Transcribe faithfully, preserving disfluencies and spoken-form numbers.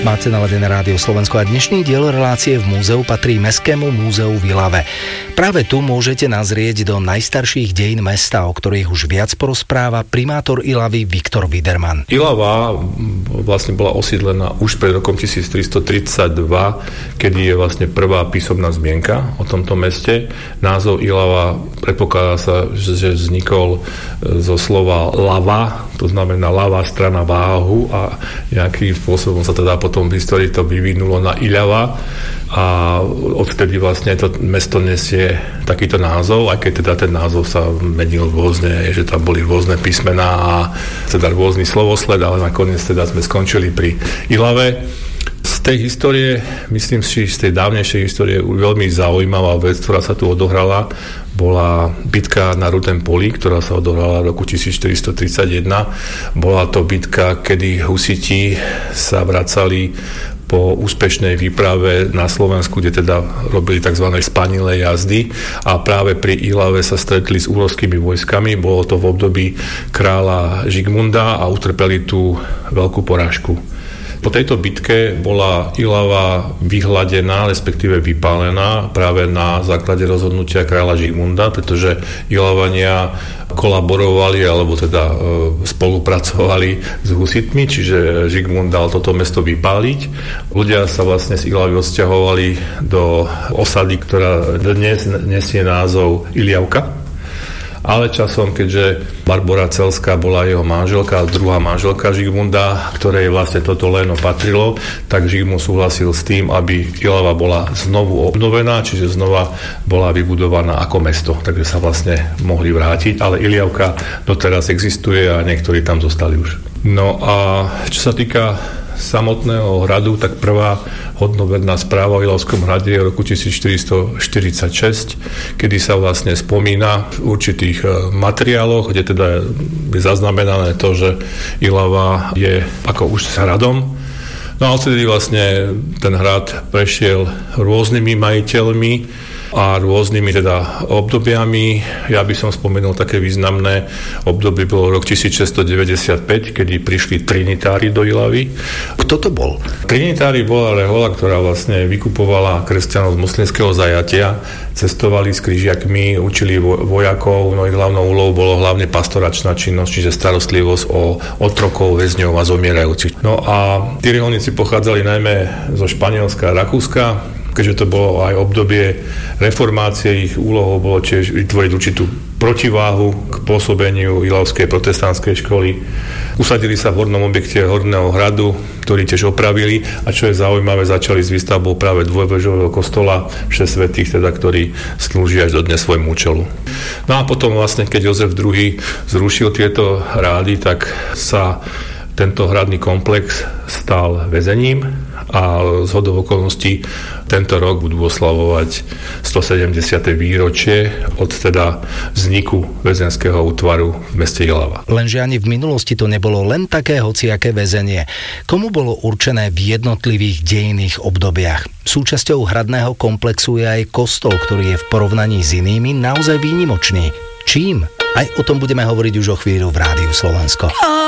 Máte naladené Rádio Slovensko a dnešný diel relácie v múzeu patrí Mestskému múzeu v Ilave. Práve tu môžete nazrieť do najstarších dejín mesta, o ktorých už viac porozpráva primátor Ilavy Viktor Widerman. Ilava vlastne bola osídlená už pred rokom tisíctristotridsaťdva, kedy je vlastne prvá písomná zmienka o tomto meste. Názov Ilava predpokladá sa, že vznikol zo slova lava, to znamená ľavá strana váhu, a nejakým spôsobom sa teda potom v histórii to vyvinulo na Ilava a odtedy vlastne to mesto nesie takýto názov, aj keď teda ten názov sa menil rôzne, že tam boli rôzne písmená a teda rôzny slovosled, ale nakoniec teda sme skončili pri Ilave. Z tej histórie, myslím si, z tej dávnejšej histórie veľmi zaujímavá vec, ktorá sa tu odohrala, bola bitka na Rudém poli, ktorá sa odohrala v roku tisícštyristotridsaťjeden. Bola to bitka, kedy husiti sa vracali po úspešnej výprave na Slovensku, kde teda robili tzv. Spanilé jazdy, a práve pri Ilave sa stretli s úrovskými vojskami. Bolo to v období kráľa Žigmunda a utrpeli tú veľkú porážku. Po tejto bitke bola Ilava vyhladená, respektíve vypálená práve na základe rozhodnutia kráľa Žigmunda, pretože Ilavania kolaborovali alebo teda e, spolupracovali s husitmi, čiže Žigmund dal toto mesto vypáliť. Ľudia sa vlastne z Ilavy odsťahovali do osady, ktorá dnes nesie názov Iliavka. Ale časom, keďže Barbora Celská bola jeho manželka, druhá manželka Žigmunda, ktorej vlastne toto léno patrilo, tak Žigmund súhlasil s tým, aby Ilava bola znovu obnovená, čiže znova bola vybudovaná ako mesto, takže sa vlastne mohli vrátiť, ale Iliavka doteraz existuje a niektorí tam zostali už. No a čo sa týka samotného hradu, tak prvá hodnoverná správa o Ilavskom hrade je v roku tisícštyristoštyridsaťšesť, kedy sa vlastne spomína v určitých materiáloch, kde teda je zaznamenané to, že Ilava je ako už s hradom. No a odtedy vlastne ten hrad prešiel rôznymi majiteľmi a rôznymi teda obdobiami. Ja by som spomenul také významné obdobie, bolo rok tisícšesťstodeväťdesiatpäť, kedy prišli trinitári do Ilavy. Kto to bol? Trinitári bola rehoľa, ktorá vlastne vykupovala kresťanov z moslimského zajatia, cestovali s križiakmi, učili vojakov, no ich hlavnou úlohou bolo hlavne pastoračná činnosť, čiže starostlivosť o otrokov, väzňov a zomierajúcich. No a tí reholníci pochádzali najmä zo Španielska a Rakúska. Keďže to bolo aj obdobie reformácie, ich úlohou bolo tiež vytvoriť určitú protiváhu k pôsobeniu Ilavskej protestantskej školy. Usadili sa v hornom objekte Horného hradu, ktorý tiež opravili, a čo je zaujímavé, začali s výstavbou práve dvojvežového kostola šesť svätých, teda, ktorý slúži až dodnes svojmu účelu. No a potom vlastne, keď Jozef druhý zrušil tieto hrády, tak sa tento hradný komplex stal väzením a zhodou okolností tento rok budú oslavovať stosedemdesiate výročie od teda vzniku väzenského útvaru v meste Ilava. Lenže ani v minulosti to nebolo len také hociaké väzenie. Komu bolo určené v jednotlivých dejinných obdobiach? Súčasťou hradného komplexu je aj kostol, ktorý je v porovnaní s inými naozaj výnimočný. Čím? Aj o tom budeme hovoriť už o chvíľu v Rádiu Slovensko.